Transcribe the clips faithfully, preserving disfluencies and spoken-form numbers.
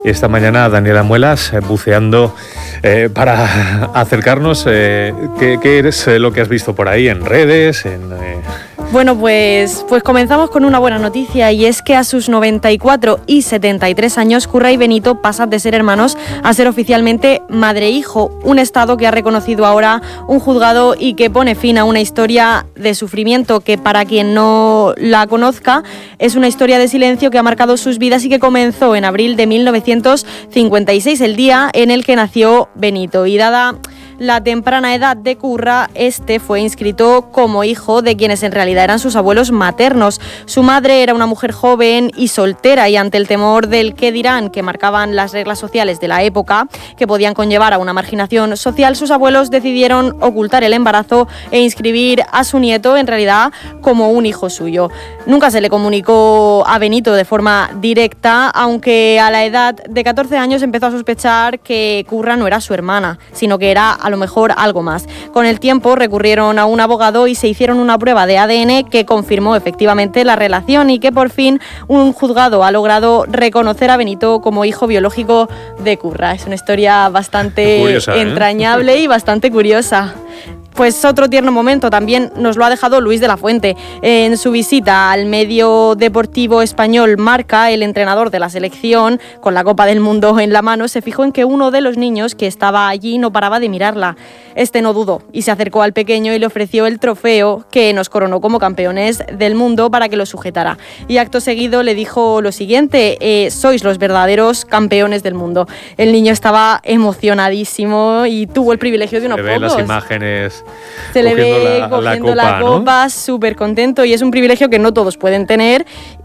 Esta mañana Daniela Muelas, eh, buceando eh, para acercarnos, eh, ¿qué, qué es eh, lo que has visto por ahí en redes? En, eh... Bueno, pues, pues comenzamos con una buena noticia, y es que a sus noventa y cuatro y setenta y tres años, Curra y Benito pasan de ser hermanos a ser oficialmente madre e hijo, un estado que ha reconocido ahora un juzgado y que pone fin a una historia de sufrimiento que, para quien no la conozca, es una historia de silencio que ha marcado sus vidas y que comenzó en abril de mil novecientos cincuenta y seis, el día en el que nació Benito. Y dada la temprana edad de Curra, este fue inscrito como hijo de quienes en realidad eran sus abuelos maternos. Su madre era una mujer joven y soltera, y ante el temor del qué dirán que marcaban las reglas sociales de la época, que podían conllevar a una marginación social, sus abuelos decidieron ocultar el embarazo e inscribir a su nieto en realidad como un hijo suyo. Nunca se le comunicó a Benito de forma directa, aunque a la edad de catorce años empezó a sospechar que Curra no era su hermana, sino que era a lo mejor algo más. Con el tiempo recurrieron a un abogado y se hicieron una prueba de A D N que confirmó efectivamente la relación, y que por fin un juzgado ha logrado reconocer a Benito como hijo biológico de Curra. Es una historia bastante curiosa, ¿eh? entrañable y bastante curiosa. Pues otro tierno momento también nos lo ha dejado Luis de la Fuente. En su visita al medio deportivo español Marca, el entrenador de la selección, con la Copa del Mundo en la mano, se fijó en que uno de los niños que estaba allí no paraba de mirarla. Este no dudó y se acercó al pequeño y le ofreció el trofeo que nos coronó como campeones del mundo para que lo sujetara. Y acto seguido le dijo lo siguiente: eh, sois los verdaderos campeones del mundo. El niño estaba emocionadísimo y tuvo el privilegio de unos se ven pocos. Las imágenes. Se le ve la, cogiendo la copa, la copa, ¿no? Súper contento, y es un privilegio que no todos pueden tener.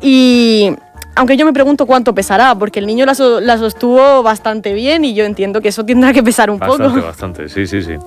Y aunque yo me pregunto cuánto pesará, porque el niño la, so, la sostuvo bastante bien, y yo entiendo que eso tendrá que pesar un bastante, poco. Bastante, bastante, sí, sí, sí.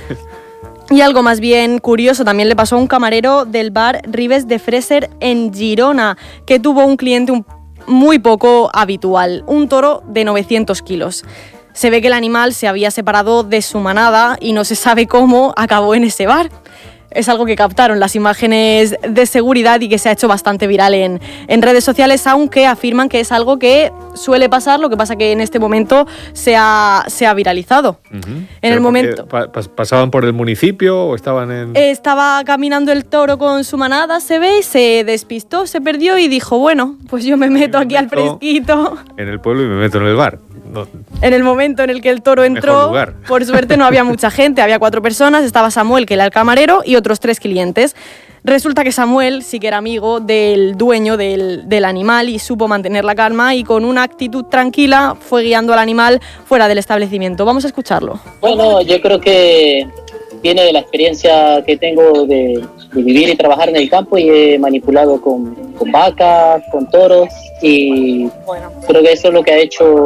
Y algo más bien curioso también le pasó a un camarero del bar Ribes de Freser en Girona, que tuvo un cliente un, muy poco habitual, un toro de novecientos kilos. Se ve que el animal se había separado de su manada y no se sabe cómo acabó en ese bar. Es algo que captaron las imágenes de seguridad y que se ha hecho bastante viral en, en redes sociales, aunque afirman que es algo que suele pasar, lo que pasa que en este momento se ha, se ha viralizado. Uh-huh. En el momento pa- ¿Pasaban por el municipio o estaban en...? Estaba caminando el toro con su manada, se ve, se despistó, se perdió y dijo, bueno, pues yo me meto me aquí meto al fresquito. En el pueblo y me meto en el bar. No. En el momento en el que el toro entró, por suerte no había mucha gente, había cuatro personas, estaba Samuel, que era el camarero, y otros tres clientes. Resulta que Samuel sí que era amigo del dueño del, del animal y supo mantener la calma, y con una actitud tranquila fue guiando al animal fuera del establecimiento. Vamos a escucharlo. Bueno, yo creo que viene de la experiencia que tengo de, de vivir y trabajar en el campo, y he manipulado con, con vacas, con toros, y bueno, creo que eso es lo que ha hecho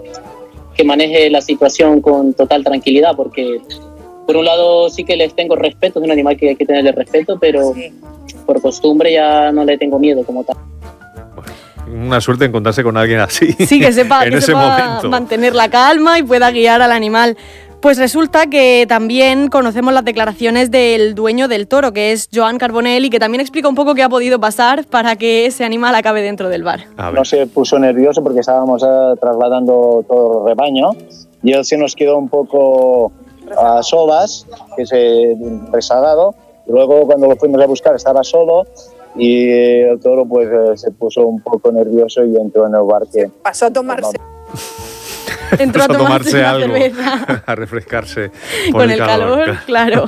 que maneje la situación con total tranquilidad, porque por un lado sí que les tengo respeto, es un animal que hay que tenerle respeto, pero sí, por costumbre ya no le tengo miedo como tal. Una suerte encontrarse con alguien así. Sí, que sepa, en que ese sepa momento. mantener la calma y pueda guiar al animal. Pues resulta que también conocemos las declaraciones del dueño del toro, que es Joan Carbonell, y que también explica un poco qué ha podido pasar para que ese animal acabe dentro del bar. No se puso nervioso porque estábamos uh, trasladando todo el rebaño, y él se nos quedó un poco a solas, que se rezagado. Luego, cuando lo fuimos a buscar, estaba solo, y el toro pues uh, se puso un poco nervioso y entró en el bar. Que pasó a tomarse. Entró a tomarse, tomarse algo, cerveza. A refrescarse por con el, el calor, calor, claro.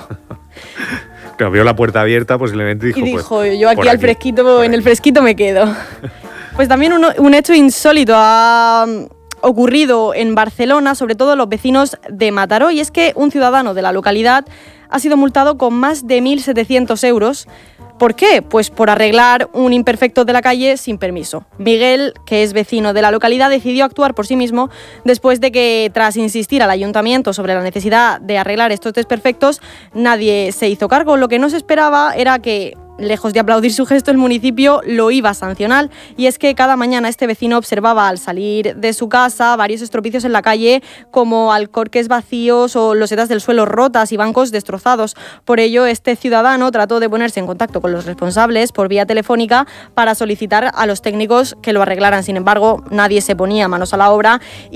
Claro, vio la puerta abierta, posiblemente dijo, y dijo, pues, yo aquí, al aquí fresquito, en el fresquito me quedo. Pues también un, un hecho insólito ha ocurrido en Barcelona, sobre todo los vecinos de Mataró, y es que un ciudadano de la localidad ha sido multado con más de mil setecientos euros. ¿Por qué? Pues por arreglar un imperfecto de la calle sin permiso. Miguel, que es vecino de la localidad, decidió actuar por sí mismo después de que, tras insistir al ayuntamiento sobre la necesidad de arreglar estos desperfectos, nadie se hizo cargo. Lo que no se esperaba era que lejos de aplaudir su gesto, el municipio lo iba a sancionar. Y es que cada mañana este vecino observaba al salir de su casa varios estropicios en la calle, como alcorques vacíos o losetas del suelo rotas y bancos destrozados. Por ello, este ciudadano trató de ponerse en contacto con los responsables por vía telefónica para solicitar a los técnicos que lo arreglaran. Sin embargo, nadie se ponía manos a la obra